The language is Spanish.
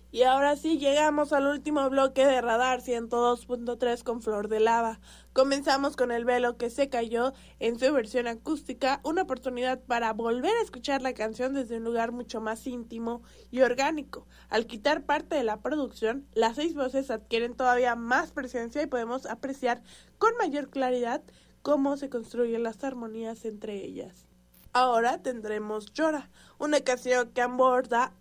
Y ahora sí, llegamos al último bloque de Radar 102.3 con Flor de Lava. Comenzamos con El velo que se cayó en su versión acústica, una oportunidad para volver a escuchar la canción desde un lugar mucho más íntimo y orgánico. Al quitar parte de la producción, las 6 voces adquieren todavía más presencia y podemos apreciar con mayor claridad cómo se construyen las armonías entre ellas. Ahora tendremos Llora, una canción que aborda